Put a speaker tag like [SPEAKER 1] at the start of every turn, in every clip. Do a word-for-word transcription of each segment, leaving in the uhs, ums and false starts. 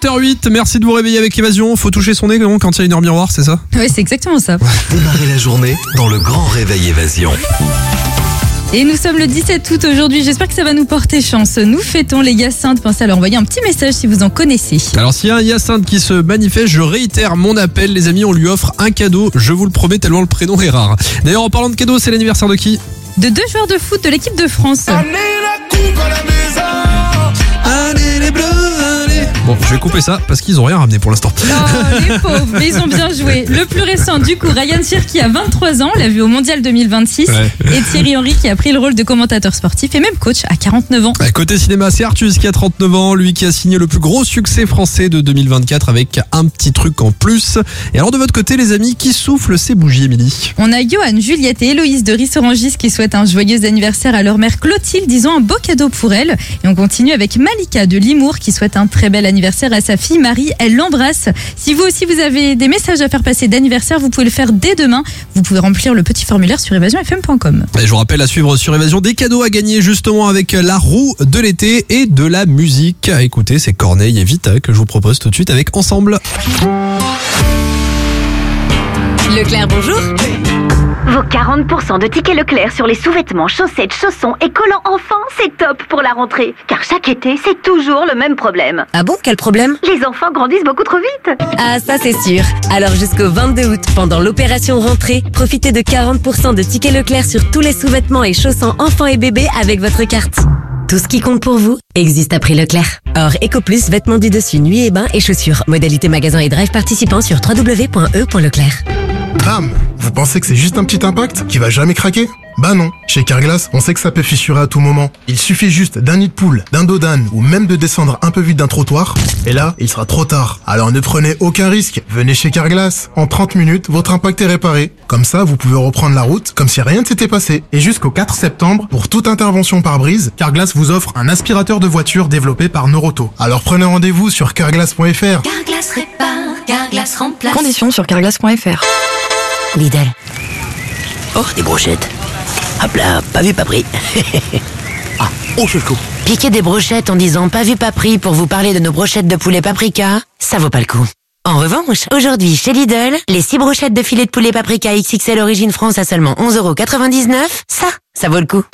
[SPEAKER 1] sept heures huit, merci de vous réveiller avec Évasion. Faut toucher son nez quand il y a une heure miroir, c'est ça ?
[SPEAKER 2] Oui, c'est exactement ça.
[SPEAKER 3] Démarrez la journée dans le grand réveil Évasion.
[SPEAKER 2] Et nous sommes le dix-sept août aujourd'hui, j'espère que ça va nous porter chance. Nous fêtons les Hyacinthes, pensez à leur envoyer un petit message si vous en connaissez.
[SPEAKER 1] Alors s'il y a un Hyacinthe qui se manifeste, je réitère mon appel les amis, on lui offre un cadeau, je vous le promets tellement le prénom est rare. D'ailleurs en parlant de cadeau, c'est l'anniversaire de qui ?
[SPEAKER 2] De deux joueurs de foot de l'équipe de France.
[SPEAKER 1] Bon, je vais couper ça parce qu'ils ont rien ramené pour l'instant.
[SPEAKER 2] Oh, les pauvres, mais ils ont bien joué. Le plus récent, du coup, Ryan Cherki a vingt-trois ans, on l'a vu au Mondial deux mille vingt-six. Ouais. Et Thierry Henry qui a pris le rôle de commentateur sportif et même coach à quarante-neuf ans.
[SPEAKER 1] À côté cinéma, c'est Artus qui a trente-neuf ans, lui qui a signé le plus gros succès français de deux mille vingt-quatre avec un petit truc en plus. Et alors de votre côté, les amis, qui souffle ces bougies, Émilie ?
[SPEAKER 2] On a Johan, Juliette et Héloïse de Rissorangis qui souhaitent un joyeux anniversaire à leur mère Clotilde, disons un beau cadeau pour elle. Et on continue avec Malika de Limours qui souhaite un très bel anniversaire à sa fille Marie, elle l'embrasse. Si vous aussi vous avez des messages à faire passer d'anniversaire, vous pouvez le faire dès demain. Vous pouvez remplir le petit formulaire sur évasion f m point com.
[SPEAKER 1] Et je vous rappelle à suivre sur Évasion des cadeaux à gagner justement avec la roue de l'été et de la musique. Écoutez, c'est Corneille et Vita que je vous propose tout de suite avec Ensemble.
[SPEAKER 4] Leclerc, bonjour.
[SPEAKER 5] Vos quarante pour cent de tickets Leclerc sur les sous-vêtements, chaussettes, chaussons et collants enfants, c'est top pour la rentrée. Car chaque été, c'est toujours le même problème.
[SPEAKER 4] Ah bon, quel problème ?
[SPEAKER 5] Les enfants grandissent beaucoup trop vite.
[SPEAKER 4] Ah, ça c'est sûr. Alors jusqu'au vingt-deux août, pendant l'opération rentrée, profitez de quarante pour cent de tickets Leclerc sur tous les sous-vêtements et chaussons enfants et bébés avec votre carte. Tout ce qui compte pour vous existe à prix Leclerc. Or, EcoPlus, vêtements du dessus, nuit et bain et chaussures. Modalité magasin et drive participant sur w w w point e point leclerc.
[SPEAKER 6] Bam! Vous pensez que c'est juste un petit impact qui va jamais craquer? Bah non. Chez Carglass, on sait que ça peut fissurer à tout moment. Il suffit juste d'un nid de poule, d'un dos d'âne ou même de descendre un peu vite d'un trottoir. Et là, il sera trop tard. Alors ne prenez aucun risque. Venez chez Carglass. En trente minutes, votre impact est réparé. Comme ça, vous pouvez reprendre la route comme si rien ne s'était passé. Et jusqu'au quatre septembre, pour toute intervention par brise, Carglass vous offre un aspirateur de voiture développé par Noroto. Alors prenez rendez-vous sur carglass point f r.
[SPEAKER 7] Carglass répare, Carglass remplace.
[SPEAKER 8] Conditions sur carglass point f r.
[SPEAKER 9] Lidl. Oh, des brochettes. Hop là, pas vu, pas pris. Ah, oh, je le coup. Piquer des brochettes en disant pas vu, pas pris pour vous parler de nos brochettes de poulet paprika, ça vaut pas le coup. En revanche, aujourd'hui, chez Lidl, les six brochettes de filet de poulet paprika X X L Origine France à seulement onze euros quatre-vingt-dix-neuf, ça, ça vaut le coup.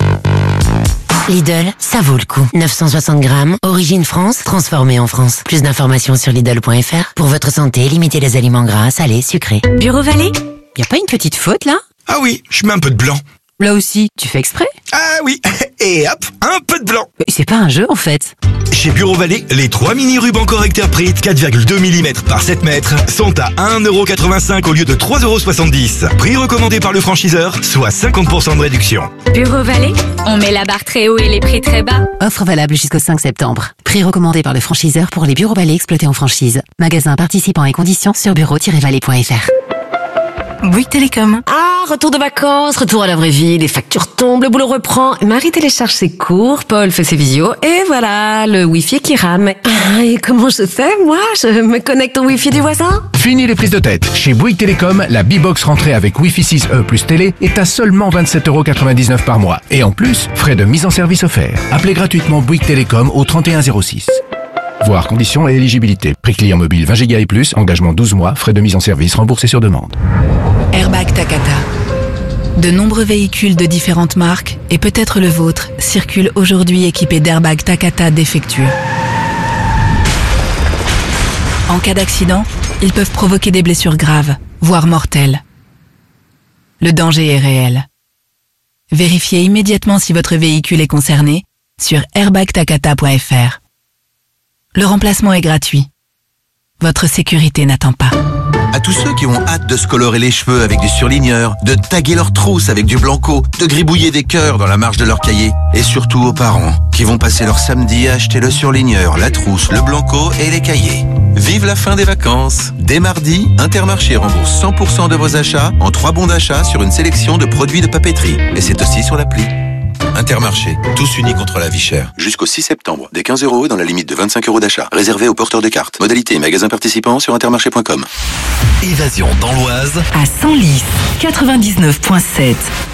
[SPEAKER 9] Lidl, ça vaut le coup. neuf cent soixante grammes, origine France, transformé en France. Plus d'informations sur Lidl point f r. Pour votre santé, limitez les aliments gras, salés, sucrés.
[SPEAKER 4] Bureau Vallée ? Y a pas une petite faute là ?
[SPEAKER 10] Ah oui, je mets un peu de blanc.
[SPEAKER 4] Là aussi, tu fais exprès ?
[SPEAKER 10] Ah oui, et hop, un peu de blanc.
[SPEAKER 4] Mais c'est pas un jeu en fait.
[SPEAKER 10] Chez Bureau Vallée, les trois mini rubans correcteurs Pritt quatre virgule deux millimètres par sept mètres sont à un euro quatre-vingt-cinq au lieu de trois euros soixante-dix. Prix recommandé par le franchiseur, soit cinquante pour cent de réduction.
[SPEAKER 4] Bureau Vallée ?
[SPEAKER 7] On met la barre très haut et les prix très bas.
[SPEAKER 4] Offre valable jusqu'au cinq septembre. Prix recommandé par le franchiseur pour les bureaux Vallée exploités en franchise. Magasin participant et conditions sur bureau tiret vallée point f r.
[SPEAKER 8] Bouygues Télécom.
[SPEAKER 11] Ah, retour de vacances, retour à la vraie vie, les factures tombent, le boulot reprend. Marie télécharge ses cours, Paul fait ses visios, et voilà, le wifi qui rame. Ah, et comment je fais, moi? Je me connecte au wifi du voisin?
[SPEAKER 12] Fini les prises de tête. Chez Bouygues Télécom, la B-Box rentrée avec Wi-Fi six E plus télé est à seulement vingt-sept euros quatre-vingt-dix-neuf par mois. Et en plus, frais de mise en service offerts. Appelez gratuitement Bouygues Télécom au trente et un zéro six. Voir conditions et éligibilité. Prix client mobile vingt giga et plus, engagement douze mois, frais de mise en service remboursés sur demande.
[SPEAKER 8] Airbag Takata. De nombreux véhicules de différentes marques, et peut-être le vôtre, circulent aujourd'hui équipés d'airbags Takata défectueux. En cas d'accident, ils peuvent provoquer des blessures graves, voire mortelles. Le danger est réel. Vérifiez immédiatement si votre véhicule est concerné sur airbag takata point f r. Le remplacement est gratuit. Votre sécurité n'attend pas.
[SPEAKER 13] À tous ceux qui ont hâte de se colorer les cheveux avec du surligneur, de taguer leurs trousses avec du blanco, de gribouiller des cœurs dans la marge de leur cahier. Et surtout aux parents qui vont passer leur samedi à acheter le surligneur, la trousse, le blanco et les cahiers. Vive la fin des vacances. Dès mardi, Intermarché rembourse cent pour cent de vos achats en trois bons d'achat sur une sélection de produits de papeterie. Et c'est aussi sur l'appli. Intermarché, tous unis contre la vie chère. Jusqu'au six septembre, des quinze euros dans la limite de vingt-cinq euros d'achat. Réservé aux porteurs de cartes. Modalité et magasins participants sur intermarché point com.
[SPEAKER 3] Évasion dans l'Oise
[SPEAKER 14] à Senlis, quatre-vingt-dix-neuf virgule sept.